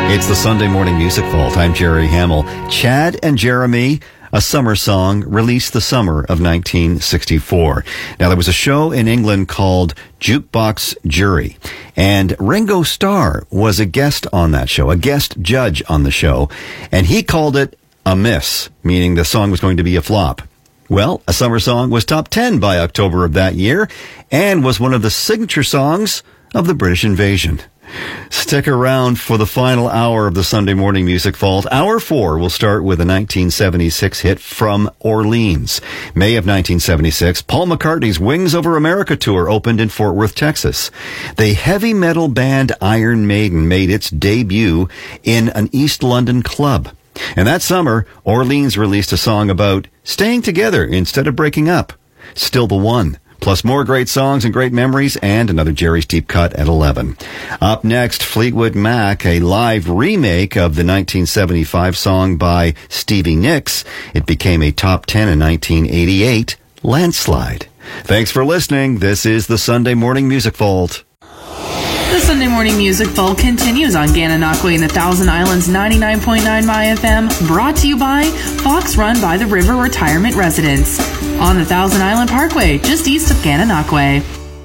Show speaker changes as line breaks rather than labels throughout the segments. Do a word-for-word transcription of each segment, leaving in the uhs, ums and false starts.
It's the Sunday Morning Music Vault. I'm Jerry Hamill. Chad and Jeremy, a summer song released the summer of nineteen sixty-four. Now, there was a show in England called Jukebox Jury, and Ringo Starr was a guest on that show, a guest judge on the show, and he called it a miss, meaning the song was going to be a flop. Well, A Summer Song was top ten by October of that year and was one of the signature songs of the British invasion. Stick around for the final hour of the Sunday Morning Music Vault. Hour four will start with a nineteen seventy-six hit from Orleans. May of nineteen seventy-six, Paul McCartney's Wings Over America tour opened in Fort Worth, Texas. The heavy metal band Iron Maiden made its debut in an East London club. And that summer, Orleans released a song about staying together instead of breaking up. Still the One. Plus more great songs and great memories, and another Jerry's Deep Cut at eleven. Up next, Fleetwood Mac, a live remake of the nineteen seventy-five song by Stevie Nicks. It became a top ten in nineteen eighty-eight, Landslide. Thanks for listening. This is the Sunday Morning Music Vault.
The Sunday Morning Music Vault continues on Gananoque and the Thousand Islands ninety-nine point nine M Y F M, brought to you by Fox Run by the River Retirement Residence on the Thousand Island Parkway, just east of Gananoque.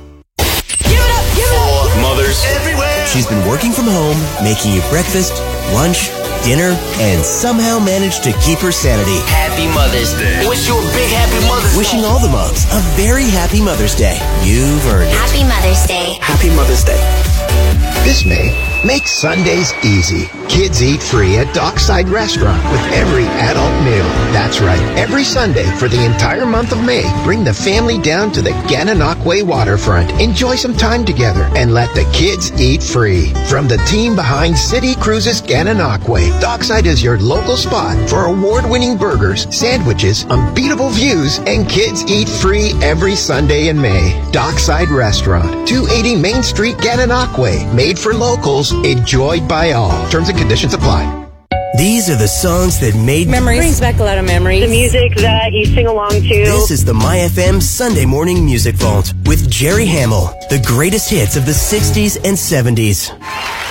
Give it up, give it up.
Mothers everywhere.
She's been working from home, making you breakfast, lunch, dinner, and somehow managed to keep her sanity.
Happy Mother's Day. Wish you a big happy Mother's Day.
Wishing all the moms a very happy Mother's Day. You've earned it.
Happy Mother's Day.
Happy Mother's Day.
This May, make Sundays easy. Kids eat free at Dockside Restaurant with every adult meal. That's right. Every Sunday for the entire month of May, bring the family down to the Gananoque waterfront. Enjoy some time together and let the kids eat free. From the team behind City Cruises Gananoque, Dockside is your local spot for award-winning burgers, sandwiches, unbeatable views, and kids eat free every Sunday in May. Dockside Restaurant, two eighty Main Street, Gananoque. Made for locals, enjoyed by all. Terms and conditions apply.
These are the songs that made
memories. Brings back a lot of memories.
The music that you sing along to.
This is the M Y F M Sunday Morning Music Vault with Jerry Hamill. The greatest hits of the sixties and seventies.